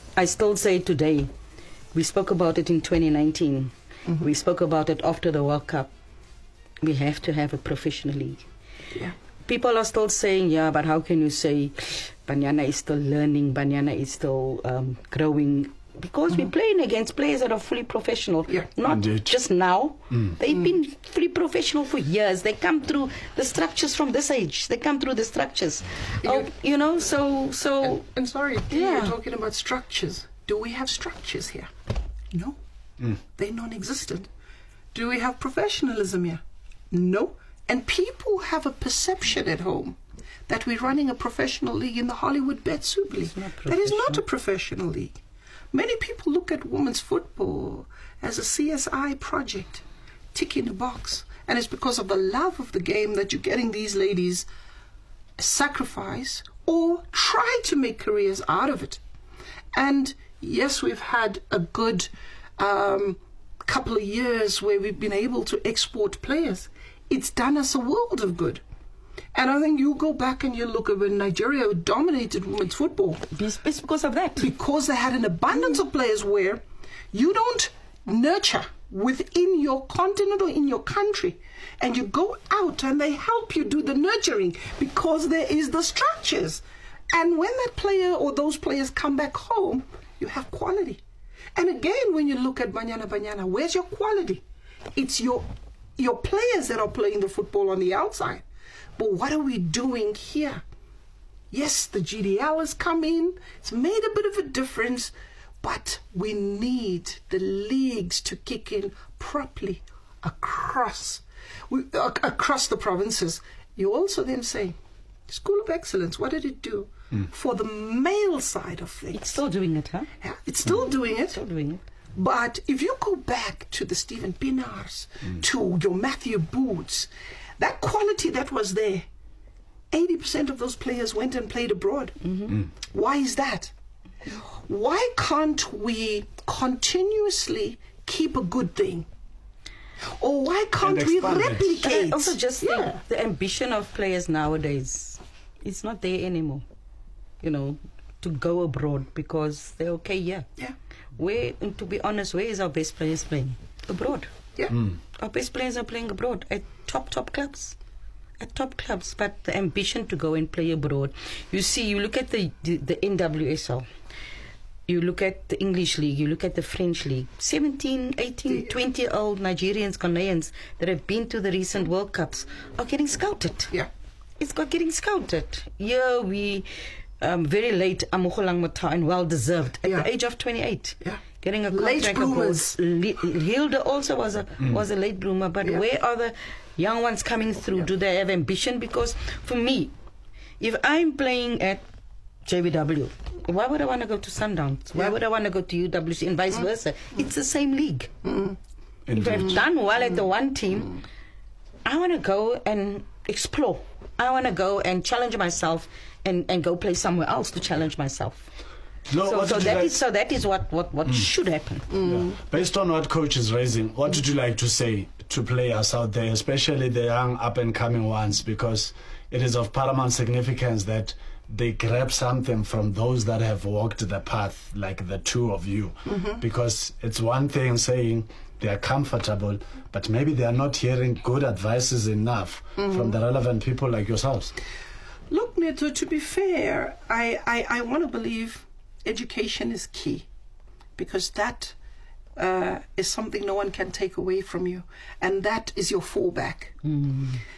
I still say today, we spoke about it in 2019. We spoke about it after the World Cup. We have to have a professional league. Yeah. People are still saying, yeah, but how can you say Banyana is still learning, Banyana is still growing? Because we're playing against players that are fully professional. Yeah. Not Indeed. just now. They've been fully professional for years. They come through the structures from this age. They come through the structures. So... And sorry, Yeah. you're talking about structures. Do we have structures here? No. They're non-existent. Do we have professionalism here? No. And people have a perception at home that we're running a professional league in the Hollywood Bet Super League. That is not a professional league. Many people look at women's football as a CSI project, ticking a box. And it's because of the love of the game that you're getting these ladies sacrifice or try to make careers out of it. And yes, we've had a good couple of years where we've been able to export players. It's done us a world of good. And I think you go back and you look at when Nigeria dominated women's football. it's because of that. Because they had an abundance of players where you don't nurture within your continent or in your country. And you go out and they help you do the nurturing because there is the structures. And when that player or those players come back home, you have quality. And again, when you look at Banyana, where's your quality? It's your players that are playing the football on the outside. But what are we doing here? Yes, the GDL has come in. It's made a bit of a difference. But we need the leagues to kick in properly across the provinces. You also then say, School of Excellence, what did it do for the male side of things? It's still doing it, huh? Yeah, it's still doing it. Still doing it. But if you go back to the Stephen Pinars, to your Matthew Boots, that quality that was there, 80% of those players went and played abroad. Why is that? Why can't we continuously keep a good thing? Or why can't we replicate? And also just the ambition of players nowadays, it's not there anymore, to go abroad because they're okay here. Yeah. And to be honest, where is our best players playing? Abroad. Yeah. Our best players are playing abroad at top clubs. At top clubs. But the ambition to go and play abroad. You see, you look at the NWSL. You look at the English league. You look at the French league. 17, 18, 20-year-old Nigerians, Ghanaians that have been to the recent World Cups are getting scouted. Yeah. It's got getting scouted. Yeah, we... very late, Amogolang Mata, and well deserved at the age of 28. Yeah. Getting a Late contract. bloomers. Hilda also was a late bloomer, but where are the young ones coming through? Do they have ambition? Because for me, if I'm playing at JVW, why would I want to go to Sundowns? Why would I want to go to UWC and vice versa? It's the same league. If I've done well at the one team, I want to go and explore. I want to go and challenge myself and go play somewhere else to challenge myself. No, so that is what should happen. Yeah. Based on what coach is raising, what would you like to say to players out there, especially the young up-and-coming ones, because it is of paramount significance that they grab something from those that have walked the path, like the two of you. Because it's one thing saying they are comfortable, but maybe they are not hearing good advices enough from the relevant people like yourselves. Look, Neto, to be fair, I want to believe education is key, because that is something no one can take away from you, and that is your fallback.